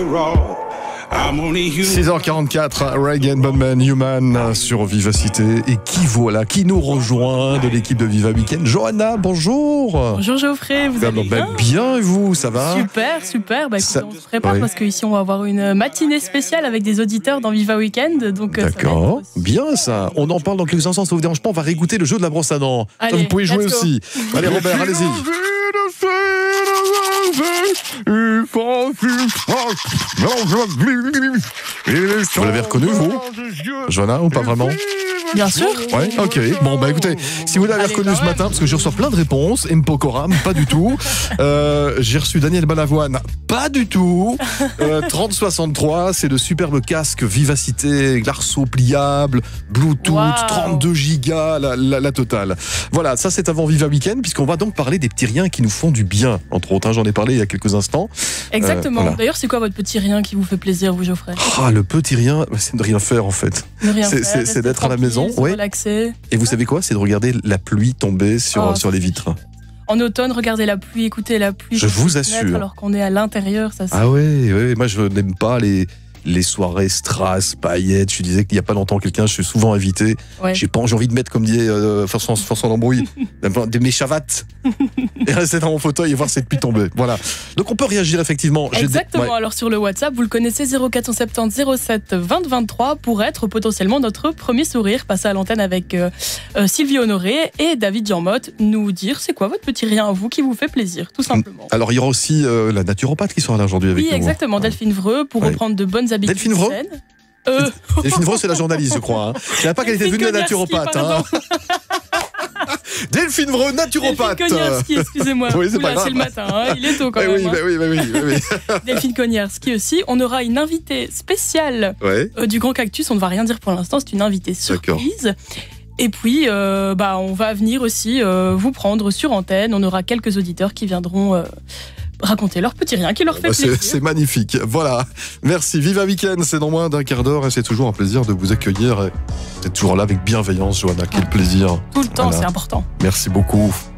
6h44, Reagan Bonman, Human sur Vivacité. Et qui nous rejoint de l'équipe de Viva Weekend? Johanna, bonjour. Bonjour Geoffrey, vous allez bien? Bien, et vous, ça va? Super. Écoutez, on se prépare parce qu'ici on va avoir une matinée spéciale avec des auditeurs dans Viva Weekend. Donc, d'accord, bien ça. On en parle dans quelques instants, ça vous dérange pas? On va réécouter le jeu de la brosse à dents. Allez, vous pouvez jouer aussi. Allez Robert, allez-y. Vous l'avez reconnu, vous, Johanna, ou pas vraiment? Bien sûr. Ouais, ok. Bon, bah écoutez, si vous l'avez reconnu ce matin, parce que je reçois plein de réponses, Mpokoram, pas du tout. J'ai reçu Daniel Balavoine, pas du tout. 3063, c'est de superbes casques Vivacité, l'arceau pliable, Bluetooth, 32 gigas, la totale. Voilà, ça c'est avant Viva Weekend, puisqu'on va donc parler des petits riens qui nous font du bien, entre autres. J'en ai parlé il y a quelques instants. Exactement. Voilà. D'ailleurs, c'est quoi votre petit rien qui vous fait plaisir, vous, Geoffrey? Le petit rien, c'est de rien faire en fait. C'est d'être à la maison, relaxer. Et vous savez quoi? C'est de regarder la pluie tomber sur les vitres. En automne, regardez la pluie, écoutez la pluie. Je vous assure. Alors qu'on est à l'intérieur, ça. Ah oui, moi je n'aime pas les soirées strass, paillettes. Je disais qu'il n'y a pas longtemps quelqu'un, je suis souvent invité. Ouais. J'ai envie de mettre, comme dit François Lambrouille, mes chavates et rester dans mon fauteuil et voir cette pluie tomber. Voilà. Donc on peut réagir effectivement. Exactement. Alors sur le WhatsApp, vous le connaissez, 0470 07 20 23 pour être potentiellement notre premier sourire. Passer à l'antenne avec Sylvie Honoré et David Jean-Motte, nous dire c'est quoi votre petit rien à vous qui vous fait plaisir, tout simplement. Alors il y aura aussi la naturopathe qui sera là aujourd'hui avec nous. Oui, exactement. Delphine Vreux pour reprendre de bonnes habitudes. Delphine Vreux Delphine Vreux, c'est la journaliste, je crois. Hein. Je ne savais pas qu'elle était venue à naturopathe. Delphine Vreux, naturopathe. Delphine Kognarski, excusez-moi. Oui, c'est pas grave. C'est le matin, hein. Il est tôt quand même. Oui. Delphine Kognarski aussi. On aura une invitée spéciale du Grand Cactus. On ne va rien dire pour l'instant, c'est une invitée surprise. Et puis, on va venir aussi vous prendre sur antenne. On aura quelques auditeurs qui viendront raconter leur petit rien qui leur fait plaisir. C'est magnifique. Voilà. Merci. Viva Weekend, c'est dans moins d'un quart d'heure et c'est toujours un plaisir de vous accueillir. Vous êtes toujours là avec bienveillance, Johanna. Quel plaisir. Tout le temps, c'est important. Merci beaucoup.